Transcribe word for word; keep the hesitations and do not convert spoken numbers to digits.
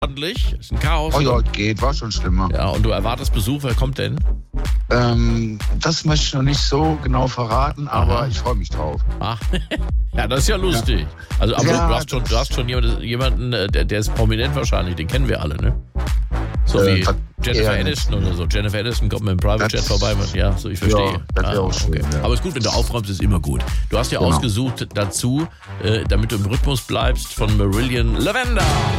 ordentlich? Ist ein Chaos? Oh ja, geht, war schon schlimmer. Ja, und du erwartest Besuch, wer kommt denn? Ähm, das möchte ich noch nicht so genau verraten, aber Aha. ich freue mich drauf. Ah, ja, das ist ja lustig. Also, aber Ja, du, hast schon, du hast schon jemanden, jemanden der, der ist prominent wahrscheinlich, den kennen wir alle, ne? So Äh, wie das Jennifer eher Aniston oder so. Jennifer Aniston kommt mit dem Private Das- Jet vorbei. Ja, so, ich verstehe. Ja, das wäre auch schön, ja. Aber ist gut, wenn du aufräumst, ist immer gut. Du hast ja Genau. ausgesucht dazu, äh, damit du im Rhythmus bleibst, von Marillion Lavender.